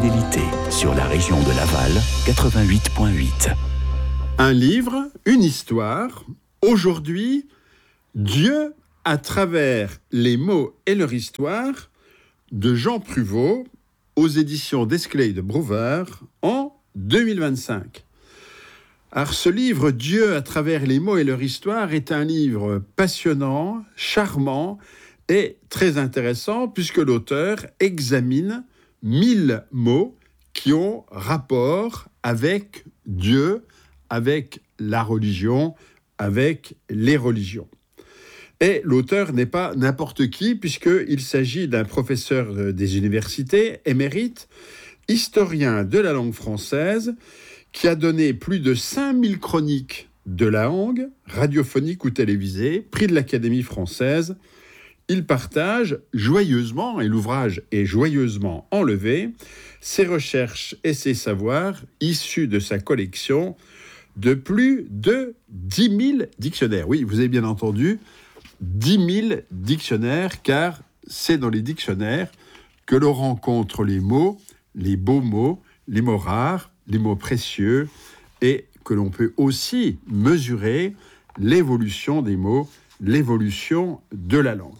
fidélité sur la région de Laval, 88.8. Un livre, une histoire. Aujourd'hui, Dieu à travers les mots et leur histoire de Jean Pruvot aux éditions Desclée de Brouwer en 2025. Alors ce livre, Dieu à travers les mots et leur histoire, est un livre passionnant, charmant et très intéressant puisque l'auteur examine 1000 mots qui ont rapport avec Dieu, avec la religion, avec les religions. Et l'auteur n'est pas n'importe qui, puisqu'il s'agit d'un professeur des universités, émérite, historien de la langue française, qui a donné plus de 5000 chroniques de la langue, radiophoniques ou télévisées, prix de l'Académie française. Il partage joyeusement, et l'ouvrage est joyeusement enlevé, ses recherches et ses savoirs issus de sa collection de plus de 10 000 dictionnaires. Oui, vous avez bien entendu, 10 000 dictionnaires, car c'est dans les dictionnaires que l'on rencontre les mots, les beaux mots, les mots rares, les mots précieux, et que l'on peut aussi mesurer l'évolution des mots, l'évolution de la langue.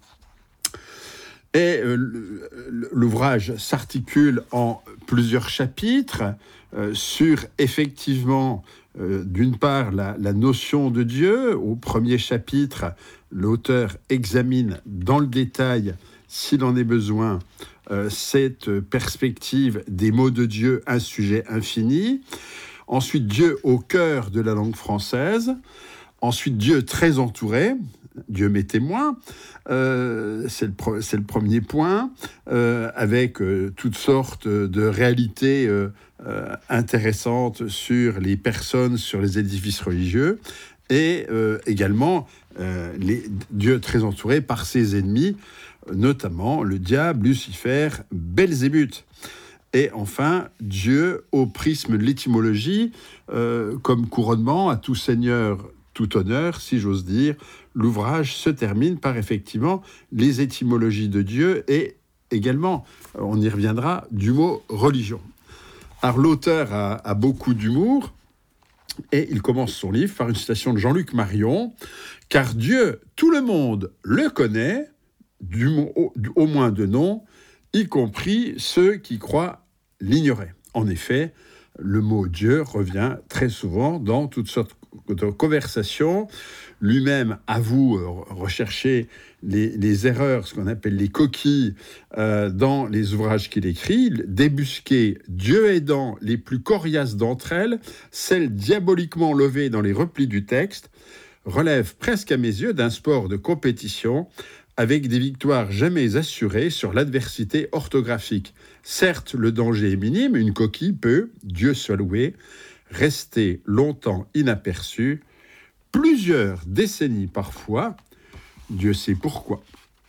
Et l'ouvrage s'articule en plusieurs chapitres sur effectivement, d'une part, la notion de Dieu. Au premier chapitre, l'auteur examine dans le détail, s'il en est besoin, cette perspective des mots de Dieu, un sujet infini. Ensuite, Dieu au cœur de la langue française. Ensuite, Dieu très entouré. Dieu m'est témoin, c'est le premier point, avec toutes sortes de réalités intéressantes sur les personnes, sur les édifices religieux, et également Dieu très entouré par ses ennemis, notamment le diable, Lucifer, Belzébuth. Et enfin, Dieu au prisme de l'étymologie, comme couronnement à tout seigneur, tout honneur, si j'ose dire. L'ouvrage se termine par effectivement les étymologies de Dieu et également, on y reviendra, du mot religion. Alors l'auteur a beaucoup d'humour et il commence son livre par une citation de Jean-Luc Marion, « Car Dieu, tout le monde le connaît, au moins de nom, y compris ceux qui croient l'ignorer. » En effet, le mot Dieu revient très souvent dans toutes sortes de conversations. Lui-même avoue rechercher les erreurs, ce qu'on appelle les coquilles, dans les ouvrages qu'il écrit, débusquer, Dieu aidant, les plus coriaces d'entre elles, celles diaboliquement levées dans les replis du texte, relève presque à mes yeux d'un sport de compétition avec des victoires jamais assurées sur l'adversité orthographique. Certes, le danger est minime, une coquille peut, Dieu soit loué, rester longtemps inaperçue, plusieurs décennies parfois, Dieu sait pourquoi.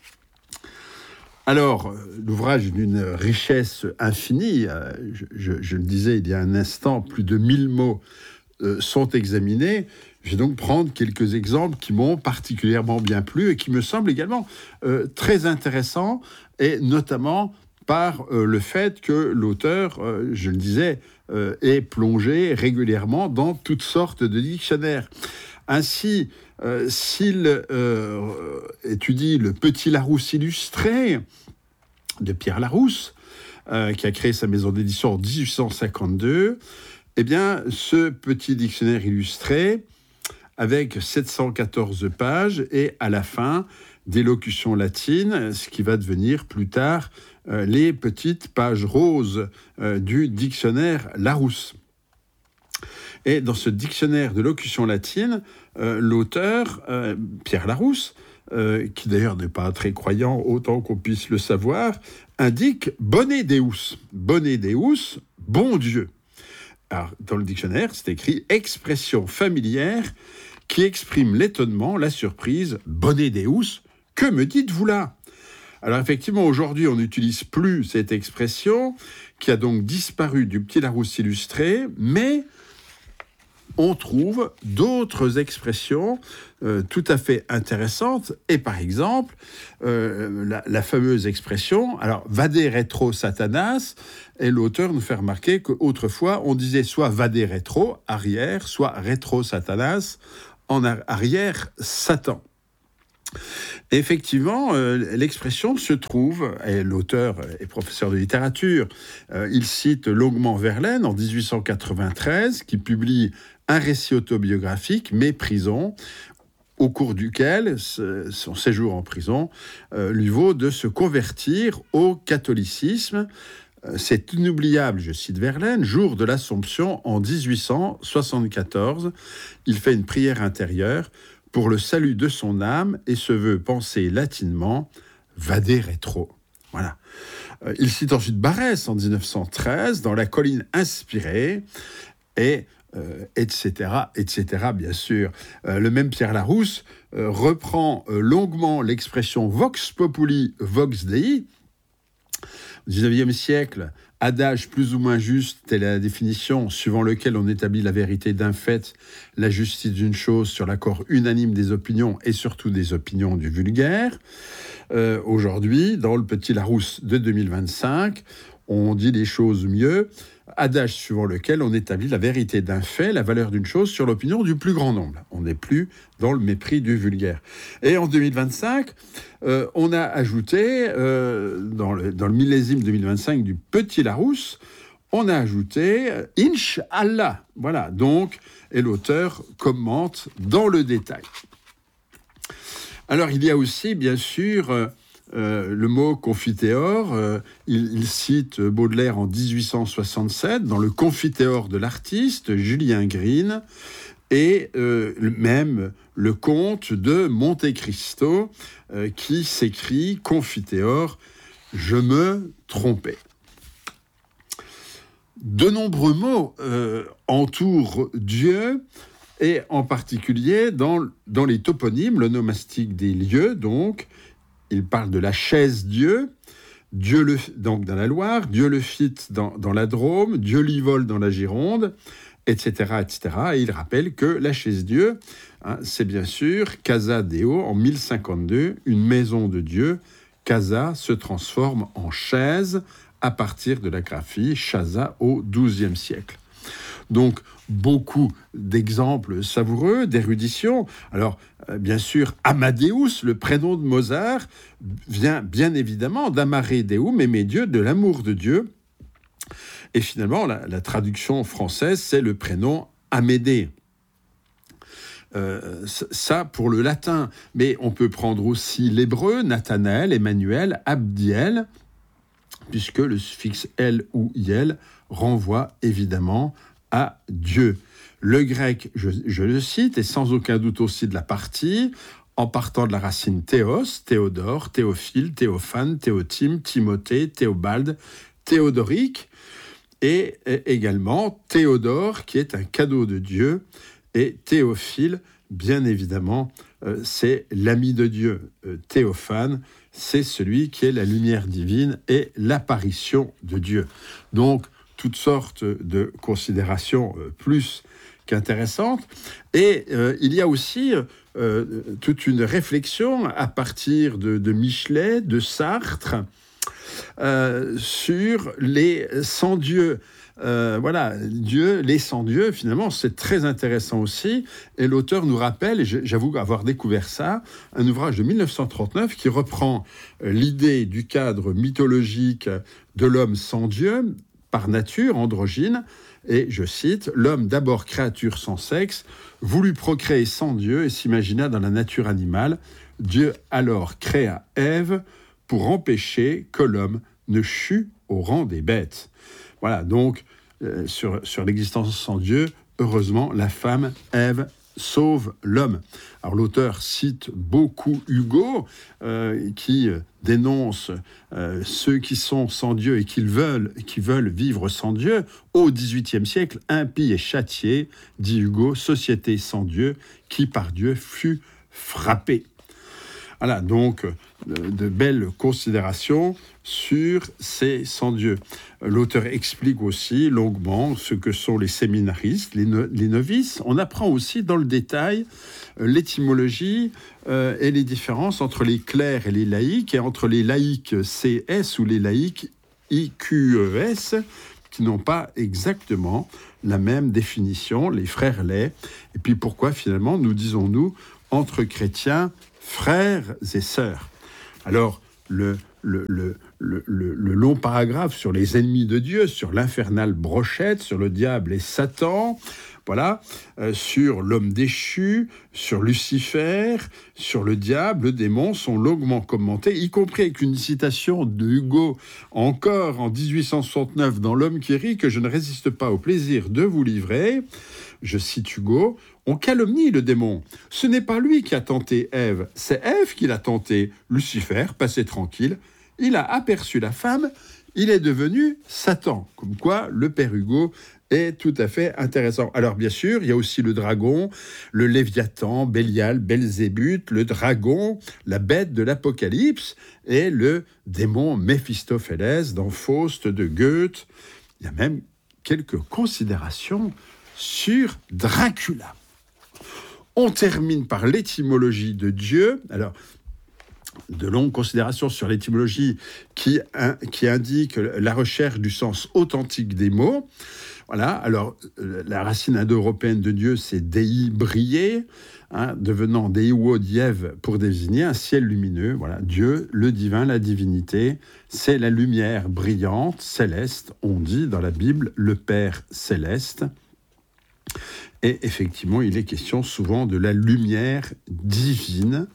Alors, l'ouvrage est d'une richesse infinie, je le disais il y a un instant, plus de 1000 mots sont examinés. Je vais donc prendre quelques exemples qui m'ont particulièrement bien plu et qui me semblent également très intéressants, et notamment par le fait que l'auteur, je le disais, est plongé régulièrement dans toutes sortes de dictionnaires. Ainsi, s'il étudie le Petit Larousse illustré de Pierre Larousse, qui a créé sa maison d'édition en 1852, eh bien, ce petit dictionnaire illustré, avec 714 pages, et à la fin, des locutions latines, ce qui va devenir plus tard les petites pages roses du dictionnaire Larousse. Et dans ce dictionnaire de locutions latines, l'auteur, Pierre Larousse, qui d'ailleurs n'est pas très croyant autant qu'on puisse le savoir, indique « Bone Deus ». « Bone Deus », bon Dieu. Alors, dans le dictionnaire, c'est écrit « expression familière qui exprime l'étonnement, la surprise. Bone Deus, que me dites-vous là ?» Alors effectivement, aujourd'hui, on n'utilise plus cette expression qui a donc disparu du Petit Larousse illustré, mais on trouve d'autres expressions tout à fait intéressantes. Et par exemple, la fameuse expression, alors, vade retro Satanas, et l'auteur nous fait remarquer qu'autrefois, on disait soit vade retro, arrière, soit retro Satanas, en arrière, Satan. Effectivement, l'expression se trouve, et l'auteur est professeur de littérature, il cite longuement Verlaine en 1893, qui publie un récit autobiographique, Méprisons, au cours duquel son séjour en prison lui vaut de se convertir au catholicisme. C'est inoubliable, je cite Verlaine, jour de l'Assomption en 1874, il fait une prière intérieure pour le salut de son âme et se veut penser latinement vade retro. Voilà. Il cite ensuite Barrès en 1913 dans La colline inspirée et etc., bien sûr. Le même Pierre Larousse reprend longuement l'expression vox populi, vox dei. Au XIXe siècle, adage plus ou moins juste, telle est la définition, suivant lequel on établit la vérité d'un fait, la justice d'une chose sur l'accord unanime des opinions et surtout des opinions du vulgaire. Aujourd'hui, dans le petit Larousse de 2025, on dit les choses mieux, adage suivant lequel on établit la vérité d'un fait, la valeur d'une chose sur l'opinion du plus grand nombre. On n'est plus dans le mépris du vulgaire. Et en 2025, on a ajouté, dans le millésime 2025 du petit Larousse, on a ajouté « Inch'Allah ». Voilà, donc, et l'auteur commente dans le détail. Alors, il y a aussi, bien sûr, le mot confiteor. Il cite Baudelaire en 1867 dans le Confiteor de l'artiste, Julien Green, et même le comte de Monte Cristo qui s'écrit Confiteor, je me trompais. De nombreux mots entourent Dieu, et en particulier dans les toponymes, l'onomastique des lieux, donc. Il parle de la chaise Dieu, donc dans la Loire, Dieu le fit dans la Drôme, Dieu l'Ivole dans la Gironde, etc., etc. Et il rappelle que la chaise Dieu, c'est bien sûr Casa Deo en 1052, une maison de Dieu. Casa se transforme en chaise à partir de la graphie Chasa au XIIe siècle. Donc, beaucoup d'exemples savoureux, d'érudition. Alors, bien sûr, Amadeus, le prénom de Mozart, vient bien évidemment d'Amare Deum, aimer Dieu, de l'amour de Dieu. Et finalement, la traduction française, c'est le prénom Amédée. Ça pour le latin. Mais on peut prendre aussi l'hébreu, Nathanaël, Emmanuel, Abdiel, puisque le suffixe el ou iel renvoie évidemment à Dieu. Le grec, je le cite, est sans aucun doute aussi de la partie, en partant de la racine théos, Théodore, Théophile, Théophane, Théotime, Timothée, Théobald, Théodoric, et également Théodore, qui est un cadeau de Dieu, et Théophile, bien évidemment, c'est l'ami de Dieu. Théophane, c'est celui qui est la lumière divine et l'apparition de Dieu. Donc, toutes sortes de considérations plus qu'intéressantes. Et il y a aussi toute une réflexion à partir de Michelet, de Sartre, sur les sans-dieux. Voilà, Dieu, les sans-dieux, finalement, c'est très intéressant aussi. Et l'auteur nous rappelle, et j'avoue avoir découvert ça, un ouvrage de 1939 qui reprend l'idée du cadre mythologique de l'homme sans Dieu, par nature, androgyne, et je cite, « L'homme, d'abord créature sans sexe, voulut procréer sans Dieu et s'imagina dans la nature animale. Dieu alors créa Ève pour empêcher que l'homme ne chût au rang des bêtes. » Voilà, donc, sur l'existence sans Dieu, heureusement, la femme, Ève, sauve l'homme. Alors l'auteur cite beaucoup Hugo, qui dénonce ceux qui sont sans Dieu et qui veulent vivre sans Dieu. Au XVIIIe siècle, impie et châtié, dit Hugo, société sans Dieu, qui par Dieu fut frappée. Voilà, donc de belles considérations sur ces 100 dieux. L'auteur explique aussi longuement ce que sont les séminaristes, les novices. On apprend aussi dans le détail l'étymologie et les différences entre les clercs et les laïcs, et entre les laïcs CS ou les laïcs IQES, qui n'ont pas exactement la même définition, les frères laits. Et puis pourquoi finalement nous disons-nous entre chrétiens, frères et sœurs? Alors, le long paragraphe sur les ennemis de Dieu, sur l'infernale brochette, sur le diable et Satan, voilà, sur l'homme déchu, sur Lucifer, sur le diable, le démon, sont longuement commentés, y compris avec une citation de Hugo, encore en 1869, dans L'homme qui rit, que je ne résiste pas au plaisir de vous livrer. Je cite Hugo: « On calomnie le démon. Ce n'est pas lui qui a tenté Ève, c'est Ève qui l'a tenté. Lucifer passait tranquille. Il a aperçu la femme, il est devenu Satan. » Comme quoi, le père Hugo est tout à fait intéressant. Alors bien sûr, il y a aussi le dragon, le Léviathan, Bélial, Belzébuth, le dragon, la bête de l'Apocalypse, et le démon Méphistophélès dans Faust de Goethe. Il y a même quelques considérations sur Dracula. On termine par l'étymologie de Dieu. Alors, de longues considérations sur l'étymologie qui indique la recherche du sens authentique des mots. Voilà, alors la racine indo-européenne de Dieu, c'est Dei briller, devenant Deuo Diev pour désigner un ciel lumineux. Voilà, Dieu, le divin, la divinité, c'est la lumière brillante, céleste. On dit dans la Bible le Père céleste. Et effectivement, il est question souvent de la lumière divine.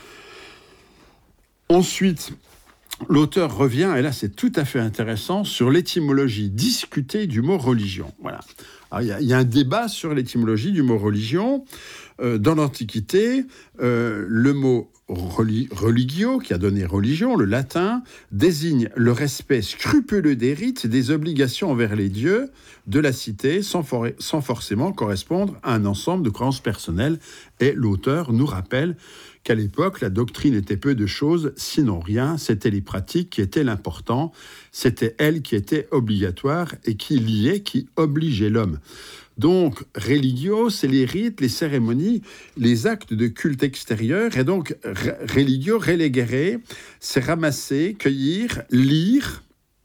Ensuite, l'auteur revient, et là c'est tout à fait intéressant, sur l'étymologie discutée du mot religion. Voilà. Alors, il y a un débat sur l'étymologie du mot religion. Dans l'Antiquité, le mot religio, qui a donné religion, le latin, désigne le respect scrupuleux des rites et des obligations envers les dieux de la cité, sans forcément correspondre à un ensemble de croyances personnelles. Et l'auteur nous rappelle qu'à l'époque, la doctrine était peu de choses, sinon rien. C'était les pratiques qui étaient l'important. C'était elles qui étaient obligatoires et qui liaient, qui obligeaient l'homme. Donc, religio, c'est les rites, les cérémonies, les actes de culte extérieur. Et donc, religio, relegere, c'est ramasser, cueillir, lire.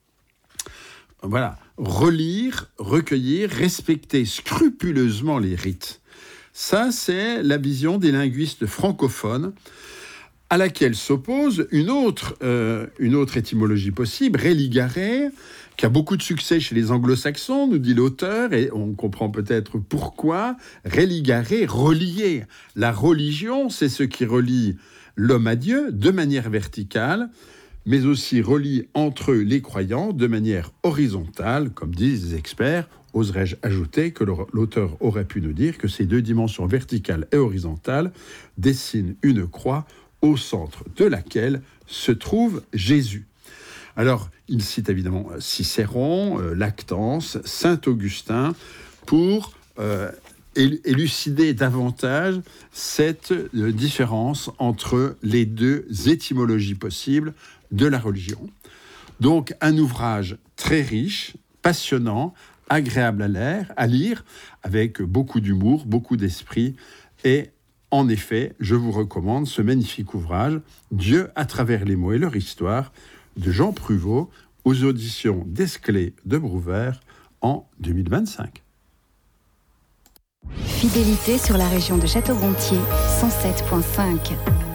Voilà, relire, recueillir, respecter scrupuleusement les rites. Ça, c'est la vision des linguistes francophones, à laquelle s'oppose une autre étymologie possible, religare, qui a beaucoup de succès chez les anglo-saxons, nous dit l'auteur, et on comprend peut-être pourquoi. Religare, relier. La religion, c'est ce qui relie l'homme à Dieu de manière verticale, mais aussi relie entre eux les croyants de manière horizontale, comme disent les experts. Oserais-je ajouter que l'auteur aurait pu nous dire que ces deux dimensions verticales et horizontales dessinent une croix au centre de laquelle se trouve Jésus. Alors, il cite évidemment Cicéron, Lactance, Saint-Augustin pour élucider davantage cette différence entre les deux étymologies possibles de la religion. Donc, un ouvrage très riche, passionnant, agréable à lire, avec beaucoup d'humour, beaucoup d'esprit. Et en effet, je vous recommande ce magnifique ouvrage, Dieu à travers les mots et leur histoire, de Jean Pruvot, aux auditions d'Esclé de Brouwer en 2025. Fidélité sur la région de Château-Gontier, 107.5.